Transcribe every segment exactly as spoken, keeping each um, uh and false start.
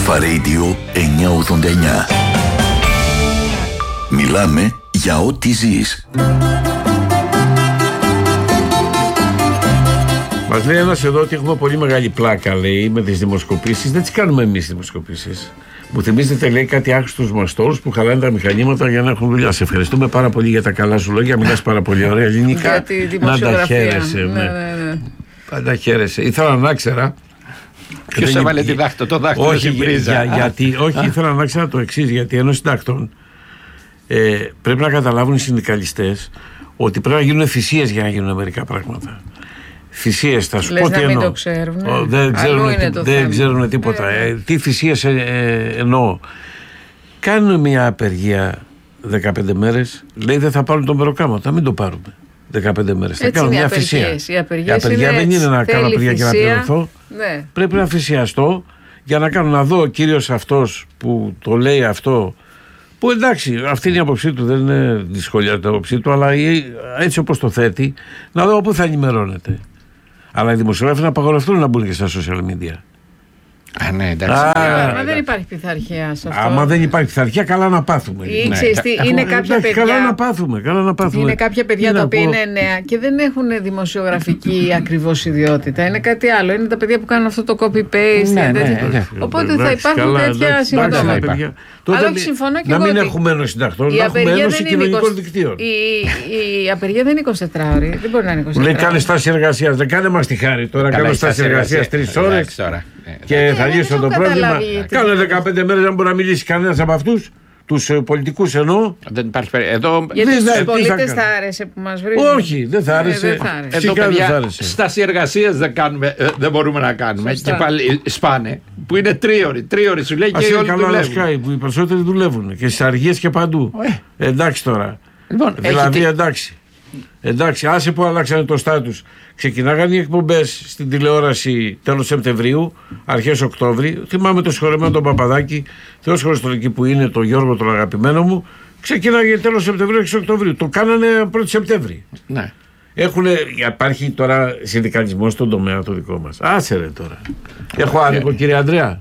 Αλφα Radio εννιακόσια ογδόντα εννιά. Μιλάμε για ό,τι ζεις. Μας λέει ένας εδώ ότι έχουμε πολύ μεγάλη πλάκα, λέει, με τις δημοσκοπήσεις. Δεν τις κάνουμε εμείς τις δημοσκοπήσεις. Μου θυμίζετε, λέει, κάτι άχρηστους μαστόρους που χαλάνε τα μηχανήματα για να έχουν δουλειά. Σε ευχαριστούμε πάρα πολύ για τα καλά σου λόγια. Μιλάς πάρα πολύ ωραία ελληνικά. Να τα χαίρεσαι. Ναι. Ναι, ναι, ναι. Να τα χαίρεσαι. Ήθελα να ξέρα. Ποιος έβαλε τη δάχτω, το δάχτυλο όχι, στην πρίζα. Για, γιατί, όχι, ήθελα να ξέρα το εξής. Γιατί ενώ συντάκτων ε, πρέπει να καταλάβουν οι συνδικαλιστές ότι πρέπει να γίνουν θυσίες για να γίνουν μερικά πράγματα. Θυσίες, θα σου πω τι εννοώ. Το ξέρουν. Ο, δεν ξέρουν, τι, δεν ξέρουν τίποτα. Ε, ε, τι θυσίες ε, ε, εννοώ. Κάνουν μια απεργία δεκαπέντε μέρες, λέει δεν θα πάρουν τον μεροκάματο. Μην το πάρουμε δεκαπέντε μέρες. Θα κάνουν μια θυσία. Η απεργία, η απεργία δεν είναι να κάνω απεργία και να πληρωθώ. Ναι. Πρέπει να θυσιαστώ για να κάνω, να δω ο κύριος αυτός που το λέει αυτό. Που εντάξει, αυτή είναι η άποψή του, δεν είναι δυσκολία την άποψή του, αλλά έτσι όπως το θέτει, να δω πού θα ενημερώνεται. Αλλά οι δημοσιογράφοι να απαγορευτούν να μπουν και στα social media. Α, ναι, εντάξει. Α, μα δεν υπάρχει πειθαρχία σε αυτό. Άμα δεν υπάρχει πειθαρχία, καλά να πάθουμε. Ή, ξέρεις, ναι. Είναι κάποια εντάξει, παιδιά. Καλά να πάθουμε. Καλά να πάθουμε. Είναι κάποια παιδιά τα οποία είναι νέα και δεν έχουν δημοσιογραφική ακριβώς ιδιότητα. Είναι κάτι άλλο. Είναι τα παιδιά που κάνουν αυτό το copy-paste. Ναι, ναι, ναι. Οπότε θα υπάρχουν τέτοια συμπτώματα. Αλλά όχι, συμφωνώ και να εγώ. μην έχουμε ένωση συντακτών, να έχουμε ένωση κοινωνικών δικτύων. Η απεργία δεν είναι εικοσιτετράωρη. Δεν μπορεί να είναι εικοσιτετράωρη. Λέει κάνε στάση εργασίας. Δεν κάνε μας τη χάρη τώρα. Κάνω στάση εργασίας τρεις ώρες και θα λύσω το πρόβλημα. Κάνε δεκαπέντε μέρες να μπορεί να μιλήσει κανένας από αυτούς. Τους πολιτικούς εννοώ. Δεν υπάρχει εδώ. Γιατί στους πολίτες θα άρεσε που μας βρίζουν. Όχι, δεν θα άρεσε. Εδώ παιδιά στάση εργασίας δεν, δεν μπορούμε να κάνουμε. Σωστά. Και πάλι σπάνε. Που είναι τρίωροι. Τρίωροι σου λέει. Ας και όλοι δουλεύουν. Sky, που οι περισσότεροι δουλεύουν. Και στις αργίες και παντού. Ε. Εντάξει τώρα. Λοιπόν, δηλαδή έχετε... εντάξει. Εντάξει, άσε που αλλάξανε το στάτους. Ξεκινάγανε οι εκπομπές στην τηλεόραση τέλος Σεπτεμβρίου, αρχές Οκτώβρη. Θυμάμαι το συγχωρεμένο τον Παπαδάκη, Θεός χωριστό εκεί που είναι, τον Γιώργο, τον αγαπημένο μου. Ξεκινάγανε τέλος Σεπτεμβρίου, αρχές Οκτωβρίου. Το κάνανε πρώτη Σεπτέμβρη. Ναι. Έχουνε, υπάρχει τώρα συνδικαλισμός στον τομέα το δικό μας. Άσε ρε τώρα. Έχω άδικο, κύριε Ανδρέα?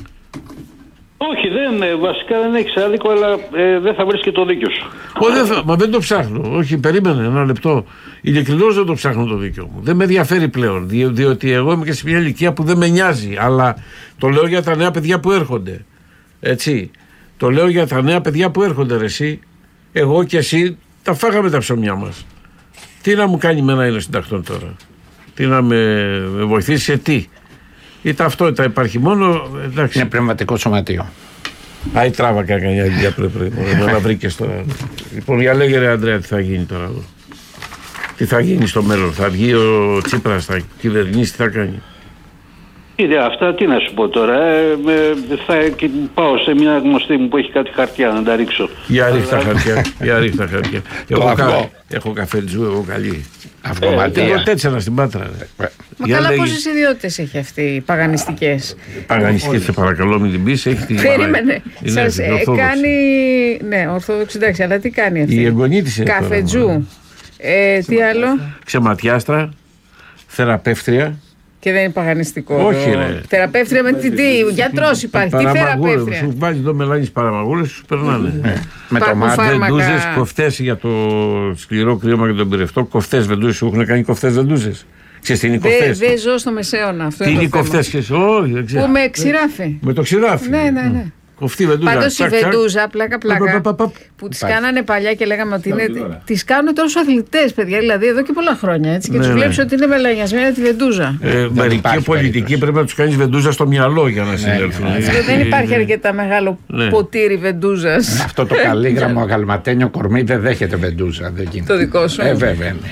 Όχι, δεν, βασικά δεν έχεις άδικο, αλλά ε, δεν θα βρεις και το δίκιο σου. Ο, δεν θα, μα δεν το ψάχνω. Όχι, περίμενε ένα λεπτό. Ειλικρινώς δεν το ψάχνω το δίκιο μου. Δεν με ενδιαφέρει πλέον. Δι, διότι εγώ είμαι και σε μια ηλικία που δεν με νοιάζει. Αλλά το λέω για τα νέα παιδιά που έρχονται. Έτσι. Το λέω για τα νέα παιδιά που έρχονται, ρε εσύ. Εγώ και εσύ τα φάγαμε τα ψωμιά μας. Τι να μου κάνει εμένα είναι συντακτών τώρα? Τι να με, με βοηθήσει σε τι? Η ταυτότητα υπάρχει μόνο. Εντάξει. Είναι πνευματικό σωματείο. Άι τράβακα κανένα δουλειά πρέπει να βρήκες τώρα. Λοιπόν, για λέγε ρε Ανδρέα, τι θα γίνει τώρα εδώ? Τι θα γίνει στο μέλλον? Θα βγει ο Τσίπρας, θα κυβερνήσει, τι θα κάνει? Είδε αυτά, τι να σου πω τώρα. Ε, ε, θα πάω σε μια γνωστή μου που έχει κάτι χαρτιά να τα ρίξω. Για ρίχτα χαρτιά. Για ρίχτα χαρτιά. Εγώ κα, έχω καφετζού, εγώ καλή. Αυγωματία. Εγώ τέτσερα στην Πάτρα. Ρε. Μα καλά, λέγει... πόσες ιδιότητες έχει αυτή, οι παγανιστικές? Παγανιστικές, σε παρακαλώ μην την πεις. Έχει την... Περίμενε. Σας ε, κάνει. Ναι, Ορθόδοξη, εντάξει, αλλά τι κάνει αυτή? Η εγγονή της είναι. Καφετζού. Ε, τι άλλο? Ξεματιάστρα. Θεραπεύτρια. Και δεν είναι παγανιστικό? Όχι, ρε. Θεραπεύτρια με τι, τι γιατρός υπάρχει, τι θεραπεύτρια? Σου βάζει εδώ μελάνης παραμαγούλες, σου περνάνε. Με το μάτι. Βεντούζες, κοφτές για το σκληρό κρύωμα και τον πυρευτό. Κοφτές βεντούζες, σου έχουν κάνει κοφτές βεντούζες. Ξέρεις τι είναι οι κοφτές? Δεν ζω στο Μεσαίωνα αυτό. Τι είναι οι κοφτές? Όχι, δεν ξέρω. Που με ξηράφι. Με το ξηράφι. Ναι, ναι, ναι. Κοφτή βεντούζα. Πάντως η βεντούζα, πλάκα πλάκα, που τις κάνανε παλιά και λέγαμε ότι είναι. Τις κάνουν τώρα στους αθλητές, παιδιά, δηλαδή εδώ και πολλά χρόνια. Έτσι, και τους βλέπεις ότι είναι μελανιασμένα τη βεντούζα. Μερικοί πολιτικοί πρέπει να τους κάνεις βεντούζα στο μυαλό για να συνέλθουν. Δεν υπάρχει αρκετά μεγάλο ποτήρι βεντούζας. Αυτό το καλήγραμμο αγαλματένιο κορμί δεν δέχεται βεντούζα. Το δικό σου? Ε, βέβαια, ναι.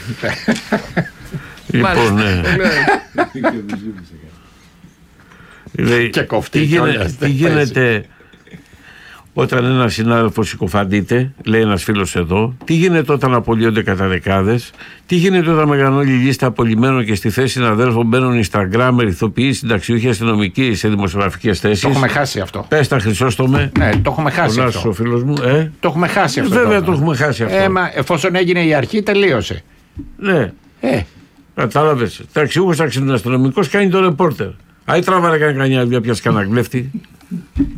Λοιπόν, ναι. Λέει, και κοφτή, τι, γίνεται, τι γίνεται όταν ένας συνάδελφος συκοφαντείται, λέει ένας φίλος εδώ, τι γίνεται όταν απολύονται κατά δεκάδες, τι γίνεται όταν μεγαλώνει η λίστα απολυμένων και στη θέση συναδέλφων μπαίνουν Instagram, ηθοποιοί, συνταξιούχοι, αστυνομικοί σε δημοσιογραφικές θέσεις. Το έχουμε χάσει αυτό. Πες τα, Χρυσόστομε. Ναι, το έχουμε χάσει αυτό. Ο φίλος μου, ε? Το έχουμε χάσει αυτό. Βέβαια το έχουμε χάσει αυτό. Ε, μα, εφόσον έγινε η αρχή, τελείωσε. Ναι. Ε. Κατάλαβες. Ταξιούχος αστυνομικός κάνει το ρεπόρτερ. Άι τράβαρε κανένα δουλειά πια σκαναγκλέφτη.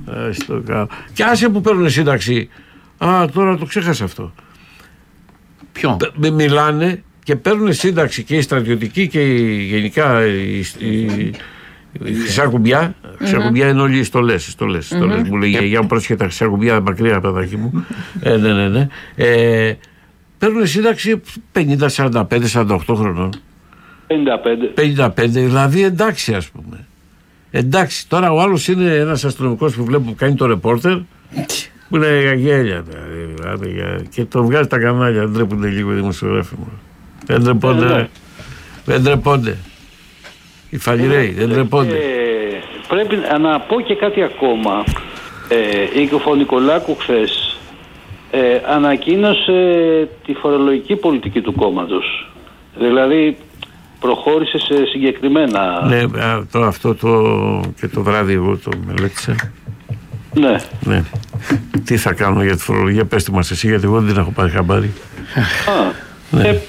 Και άσε που παίρνουν σύνταξη. Α, τώρα το ξέχασα αυτό. Ποιο? Μιλάνε και παίρνουν σύνταξη και οι στρατιωτικοί και οι, γενικά οι, οι, η χρυσά κουμπιά. Χρυσά κουμπιά είναι όλοι οι στολές. στολές, στολές. Μου λέει η γιαγιά μου πρόσχε τα χρυσά κουμπιά μακριά, παιδάκι μου. ε, ναι, ναι, ναι. Ε, παίρνουν σύνταξη πενήντα, σαράντα πέντε, σαράντα οκτώ χρονών. πενήντα πέντε. πενήντα πέντε, δηλαδή εντάξει, ας πούμε. Εντάξει, τώρα ο άλλος είναι ένας αστυνομικός που βλέπω που κάνει το ρεπόρτερ, που είναι για γέλια. Δηλαδή, και τον βγάζει τα κανάλια, δεν τρέπονται λίγο οι δημοσιογράφοι μου. Δεν τρεπόνται. Δεν τρεπόνται. Οι φαλιραίοι, δεν τρεπόνται. Ε, πρέπει να πω και κάτι ακόμα. Ε, η Κουφονικολάκου χθες ε, ανακοίνωσε τη φορολογική πολιτική του κόμματος. Δηλαδή προχώρησε σε συγκεκριμένα... Ναι, το, αυτό το και το βράδυ εγώ το μελέτησα. Ναι. Ναι. Τι θα κάνω για τη φορολογία, πέστε μας εσύ, γιατί εγώ δεν έχω πάρει χαμπάρι. Α, ναι. ε,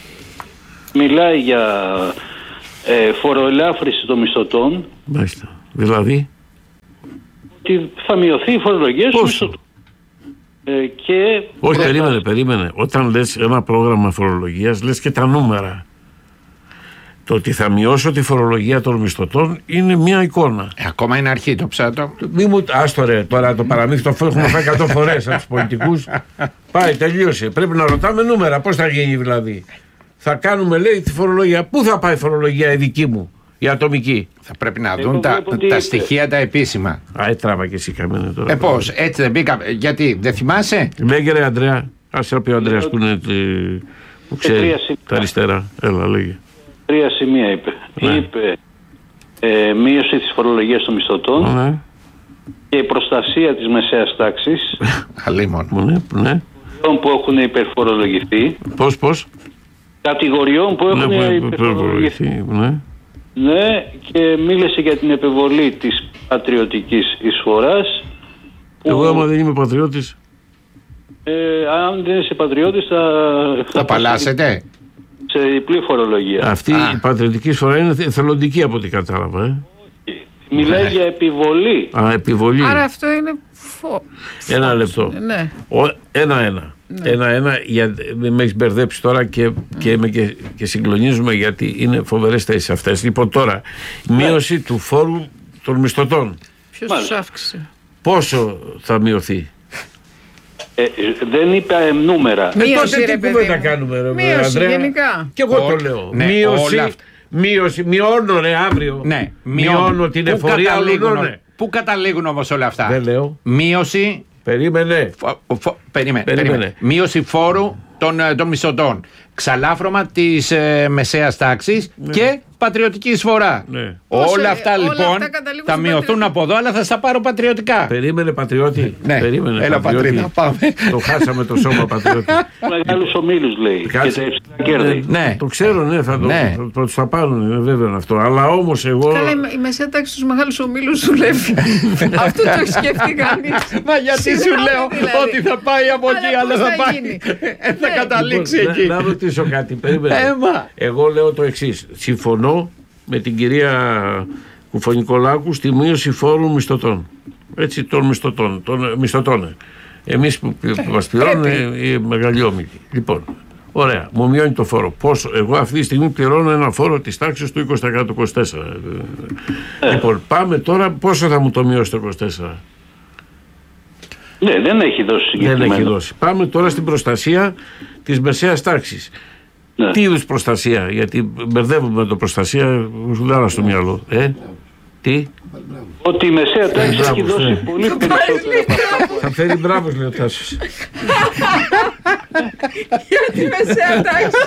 μιλάει για ε, φοροελάφρυνση των μισθωτών. Μάλιστα. Δηλαδή ότι θα μειωθεί η φορολογία στους μισθωτούς. Ε, και όχι, περίμενε, περίμενε. Όταν λες ένα πρόγραμμα φορολογίας, λες και τα νούμερα. Το ότι θα μειώσω τη φορολογία των μισθωτών είναι μια εικόνα. Ε, ακόμα είναι αρχή το ψάτο. Μη μου. Άστο ρε, τώρα το παραμύθι το έχουμε φάει εκατό φορές από τους πολιτικούς. Πάει, τελείωσε. Πρέπει να ρωτάμε νούμερα. Πώς θα γίνει δηλαδή. Θα κάνουμε, λέει, τη φορολογία. Πού θα πάει η φορολογία η δική μου, η ατομική. Θα πρέπει να δουν τα, τα στοιχεία τα επίσημα. Α, έτραβα και εσύ καμένα τώρα. Ε, πώς, έτσι δεν μπήκα. Γιατί, δεν θυμάσαι. Λέγε ρε Αντρέα. Ας πει ο Ανδρέας που είναι. Που ξέρει τα αριστερά. Έλα, λέγε. Τρία σημεία είπε. Ναι. Είπε ε, μείωση της φορολογίας των μισθωτών, ναι, και η προστασία της μεσαίας τάξης. Αλίμον. Ναι, ναι. Που έχουν υπερφορολογηθεί. Πώς, πώς. Κατηγοριών που έχουν, ναι, υπερφορολογηθεί. Ναι. Ναι, και μίλησε για την επιβολή της πατριωτικής εισφοράς. Που... Εγώ άμα δεν είμαι πατριώτης. Ε, αν δεν είσαι πατριώτης θα... Θα, θα παλάσετε. Σε διπλή φορολογία. Αυτή Α. η πατριωτική εισφορά είναι εθελοντική από ό,τι κατάλαβα. Ε. Μιλάει ναι. για επιβολή. Α, επιβολή. Άρα αυτό είναι φω... Ένα λεπτό. Ναι. Ένα-ένα. Ναι. Ένα-ένα, για... με έχεις μπερδέψει τώρα και, και, και, και συγκλονίζουμε γιατί είναι φοβερές θέσεις αυτές. Λοιπόν τώρα, ναι. μείωση του φόρου των μισθωτών. Ποιος τους αύξησε. Πόσο θα μειωθεί. Ε, δεν είπα ε, νούμερα. Με τότε τι κουβέντα κάνουμε ρε μείωση, Ανδρέα. Γενικά. Και εγώ το λέω. Ναι, μείωση, μείωση, μειώνω ρε αύριο. Ναι, μειώνω, μειώνω την εφορία όλων. Ναι. Πού καταλήγουν όμως όλα αυτά. Δεν λέω. Μείωση. Περίμενε. Φο, φο, περίμενε, περίμενε. περίμενε. Μείωση φόρου των, των μισθωτών. Ξαλάφρωμα της ε, μεσαίας τάξης, ναι, και πατριωτική εισφορά. Ναι. Όλα Όσο, αυτά όλα λοιπόν αυτά θα μειωθούν πατρι... από εδώ, αλλά θα στα πάρω πατριωτικά. Περίμενε πατριώτη. Ναι. Περίμενε, έλα πατριώτη. Πάμε. Το χάσαμε το σώμα πατριώτη. Μεγάλους ομίλους λέει. Κάτσε. Και τα ναι, ναι. Το ξέρω, ναι, θα το, ναι. θα, θα, θα, θα πάρουν, είναι βέβαιο αυτό. Αλλά όμως εγώ. Καλά, η μεσαία τάξη στους μεγάλους ομίλους δουλεύει. Αυτό το έχει σκεφτεί κανείς. Μα γιατί σου λέω ότι θα πάει από εκεί, αλλά θα πάει. Θα καταλήξει εκεί. Να ρωτήσω κάτι, περίμενε. Εγώ λέω το εξής. Συμφωνώ με την κυρία Κουφονικολάκου στη μείωση φόρου μισθωτών. Έτσι, των μισθωτών. Των μισθωτών. Εμείς που, που μας πληρώνουν οι μεγαλειόμικοι. Λοιπόν, ωραία, μου μειώνει το φόρο. Πόσο, εγώ αυτή τη στιγμή πληρώνω ένα φόρο της τάξης του είκοσι τοις εκατό είκοσι τέσσερα. Ε. Λοιπόν, πάμε τώρα, πόσο θα μου το μειώσει το είκοσι τέσσερα. Ναι, δεν έχει δώσει συγκεκριμένα. Δεν έχει δώσει. Πάμε τώρα στην προστασία της μεσαίας τάξης. Ναι. Τι είδους προστασία, γιατί μπερδεύουμε με το προστασία, μου δάρα στο μυαλό. Ε, τι. Ότι η μεσαία τάξη έχει δώσει ναι. πολύ περισσότερα. Θα φέρει μπράβος, λέει ο Τάσος. Για τη μεσαία τάξη.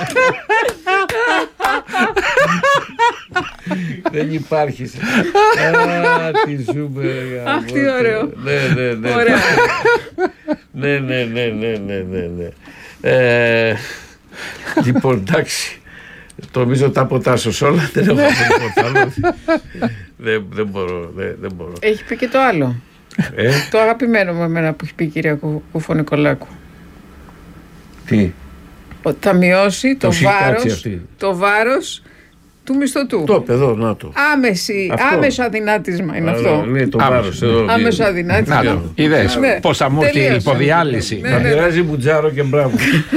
Δεν υπάρχει. Α, τι ζούμε. Αχ, τι ωραίο. Ναι, ναι, ναι. Ωραία. Ναι, ναι, ναι, ναι, ναι, ναι. Ε, λοιπόν, εντάξει. Το νομίζω τα αποτάσω όλα. Δεν έχω τίποτα άλλο. δεν, δεν, μπορώ, δεν, δεν μπορώ. Έχει πει και το άλλο. Ε? Το αγαπημένο μου εμένα που έχει πει η κυρία Κουφονικολάκου. Τι? Ότι θα μειώσει το, το, βάρος, το βάρος του μισθωτού. Το παιδό, να το. Άμεση, άμεσο αδυνάτισμα είναι αυτό. Ναι, το βάρος εδώ. Άμεσο αδυνάτισμα. Είδες πώς θα μου έρθει η υποδιάλυση. Θα πειράζει μπουτζάρο και μπράβο.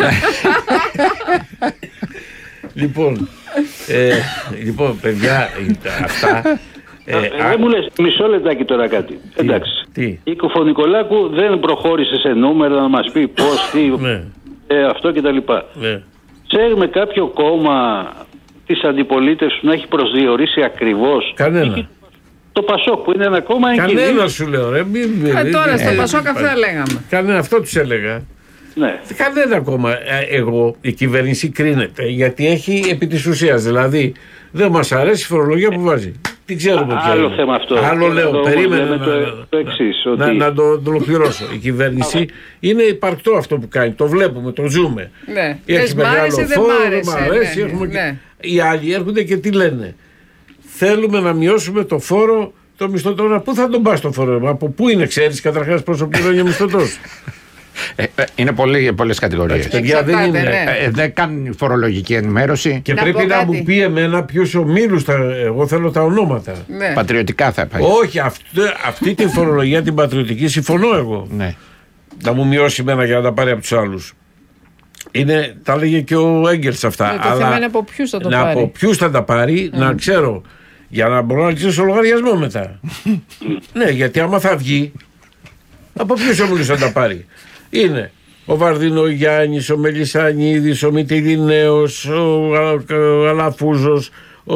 Λοιπόν, λοιπόν, παιδιά, αυτά. Δεν μου λες μισό λεπτάκι τώρα κάτι. Εντάξει. Η Κοφωνικολάκου δεν προχώρησε σε νούμερα να μας πει πώς, τι, αυτό κτλ. Ξέρουμε κάποιο κόμμα της αντιπολίτευσης να έχει προσδιορίσει ακριβώς? Κανένα. Το Πασόκ που είναι ένα κόμμα. Κανένα σου λέω ρε. Μην, ε, τώρα στο Πασόκ αυτά λέγαμε. Κανένα, αυτό τους έλεγα. Ναι. Κανένα κόμμα. Εγώ, η κυβέρνηση κρίνεται γιατί έχει επί της ουσίας. Δηλαδή δεν μας αρέσει η φορολογία που βάζει. Τι ξέρουμε. Άλλο είναι. Θέμα αυτό. Άλλο λέω. Το περίμενε να, το, το εξής, να, ότι... να το, το ολοκληρώσω. Η κυβέρνηση είναι υπαρκτό αυτό που κάνει. Το βλέπουμε, το ζούμε. Ναι. Έχει μεγάλο άρεσε, φόρο, δεν μ' αρέσει. Ναι, έχουμε... ναι. Οι άλλοι έρχονται και τι λένε. Θέλουμε να μειώσουμε το φόρο των μισθωτών. Πού θα τον πας το φόρο? Από πού είναι, ξέρεις καταρχάς πόσο πληρώνει ο μισθωτός? Ε, είναι πολλοί, πολλές κατηγορίες. Παιδιά, δεν είναι. Ναι. Ε, δεν κάνουν φορολογική ενημέρωση. Και να πρέπει να μου πει εμένα ποιους ομίλους. Τα... Εγώ θέλω τα ονόματα. Ναι. Πατριωτικά θα πάει. Όχι, αυτή, αυτή τη φορολογία την πατριωτική συμφωνώ εγώ. Ναι. Να μου μειώσει εμένα για να τα πάρει από τους άλλους. Είναι, τα έλεγε και ο Έγκελς αυτά. Ναι, το αλλά θέμα είναι από ποιους θα το να, πάρει. Από ποιους θα τα πάρει, mm. να ξέρω. Για να μπορώ να κλείσω λογαριασμό μετά. Ναι, γιατί άμα θα βγει, από ποιους ομίλους θα τα πάρει? Είναι ο Βαρδινογιάννης, ο Μελισσανίδης, ο Μητυλινέος, ο Αλαφούζος, ο...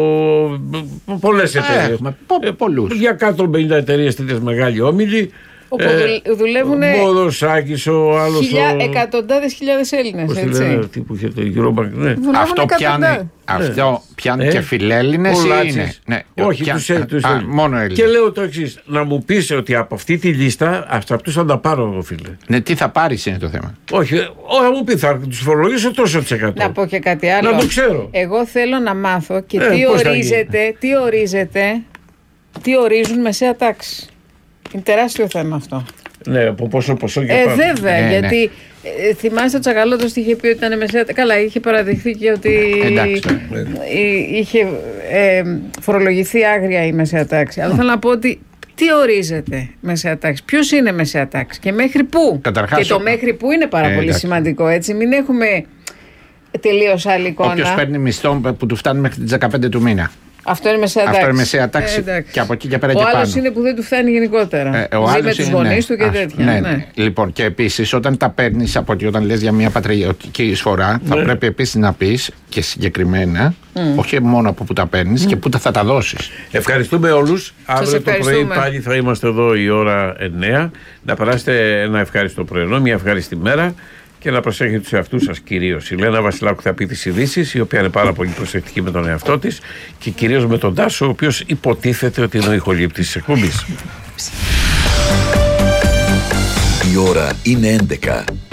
πολλές εταιρείες. Ε, πολλούς. Για εκατόν πενήντα εταιρείες τέτοιες μεγάλοι όμιλοι. Όπου ε, δουλεύουν ο Μοδοσάκης, ο άλλος. Χιλιά, ο... εκατοντάδες χιλιάδες Έλληνες. Πώς τη λένε, τι που είχε το Eurobank, ναι. Αυτό πιάνει, αυτό πιάνει ε, και φιλέλληνες ή είναι? Ναι. Όχι, Πια... τους, α, τους α, μόνο Έλληνες. Και λέω το εξής, να μου πεις ότι από αυτή τη λίστα, αυτούς θα τα πάρω εγώ, φίλε. Ναι, τι θα πάρεις είναι το θέμα. Όχι, θα μου πει, θα τους φορολογήσω τόσο της εκατό. Να πω και κάτι άλλο. Να το ξέρω. Εγώ θέλω να μάθω και ε, τι ορίζεται, τι ορίζεται, τι ορίζουν μεσαία τάξη. Είναι τεράστιο θέμα αυτό. Ναι, από πόσο ποσό και ε, πάνω. Βέβαια, ναι, γιατί ναι. Ε, θυμάστε ο Τσακαλώτος είχε πει ότι ήταν μεσαία. Καλά, είχε παραδειχθεί και ότι ε, εντάξει, ναι. είχε ε, φορολογηθεί άγρια η μεσαία τάξη. Αλλά θέλω να πω ότι τι ορίζεται μεσαία τάξη, ποιος είναι μεσαία τάξη και μέχρι πού. Καταρχάς, και το μέχρι πού είναι πάρα ε, πολύ εντάξει. σημαντικό, έτσι. Μην έχουμε τελείως άλλη εικόνα. Όποιος παίρνει μισθό που του φτάνει μέχρι τις δεκαπέντε του μήνα. Αυτό είναι μεσαία τάξη. Αυτό είναι μεσαία τάξη. Ε, και από εκεί και πέρα ο και πάνω. Ο άλλος είναι που δεν του φτάνει γενικότερα. Ε, ο Ζει με τους γονείς ναι. του και α, τέτοια. Ναι, ναι. Ναι. Λοιπόν, και επίσης όταν τα παίρνεις από ότι όταν λες για μια πατριωτική εισφορά, ναι. θα πρέπει επίσης να πεις και συγκεκριμένα, mm. όχι μόνο από που τα παίρνεις mm. και που θα τα δώσεις. Ευχαριστούμε όλους. Αύριο το πρωί πάλι θα είμαστε εδώ η ώρα εννιά. Να περάσετε ένα ευχάριστο πρωινό, μια ευχάριστη μέρα. Και να προσέχετε τους εαυτούς σας κυρίως. Η Λένα Βασιλάκου θα πει τις ειδήσεις, η οποία είναι πάρα πολύ προσεκτική με τον εαυτό της και κυρίως με τον Τάσο, ο οποίος υποτίθεται ότι είναι ο ηχολήπτης της εκπομπής. Η ώρα είναι έντεκα.